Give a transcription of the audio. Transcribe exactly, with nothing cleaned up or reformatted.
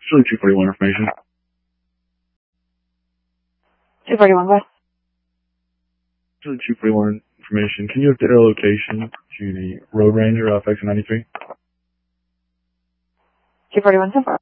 Chile two forty-one information. two forty-one, go ahead. Chile two forty-one information. Can you update our location to the Road Ranger off exit ninety-three? two forty-one, so far.